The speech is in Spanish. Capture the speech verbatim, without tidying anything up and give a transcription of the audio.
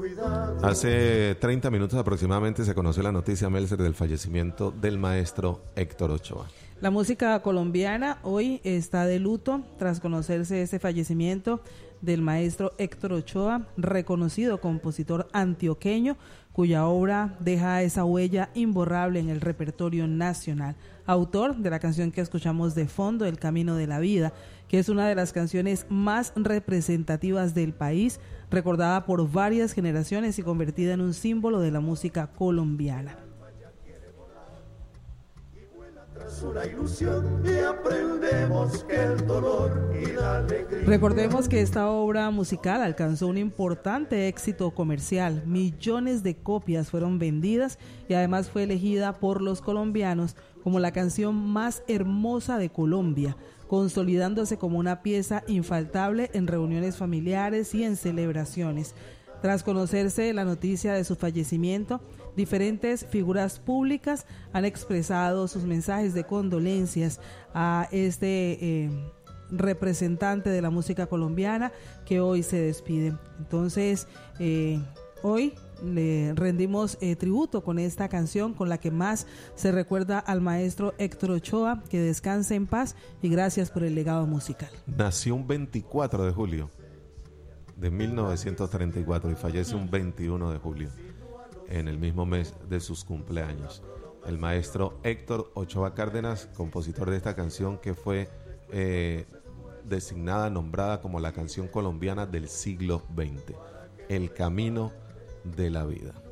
Hace treinta minutos aproximadamente se conoció la noticia, Melser, del fallecimiento del maestro Héctor Ochoa. La música colombiana hoy está de luto tras conocerse este fallecimiento del maestro Héctor Ochoa, reconocido compositor antioqueño, cuya obra deja esa huella imborrable en el repertorio nacional. Autor de la canción que escuchamos de fondo, El Camino de la Vida, que es una de las canciones más representativas del país, recordada por varias generaciones y convertida en un símbolo de la música colombiana. Una ilusión y aprendemos que el dolor y la alegría. Recordemos que esta obra musical alcanzó un importante éxito comercial. Millones de copias fueron vendidas y además fue elegida por los colombianos como la canción más hermosa de Colombia, consolidándose como una pieza infaltable en reuniones familiares y en celebraciones. Tras conocerse la noticia de su fallecimiento, diferentes figuras públicas han expresado sus mensajes de condolencias a este eh, representante de la música colombiana que hoy se despide. Entonces, eh, hoy le rendimos eh, tributo con esta canción con la que más se recuerda al maestro Héctor Ochoa, que descanse en paz y gracias por el legado musical. Nació un veinticuatro de julio de mil novecientos treinta y cuatro y fallece un veintiuno de julio, en el mismo mes de sus cumpleaños. El maestro Héctor Ochoa Cárdenas, compositor de esta canción que fue eh, designada, nombrada como la canción colombiana del siglo veinte, El Camino de la Vida.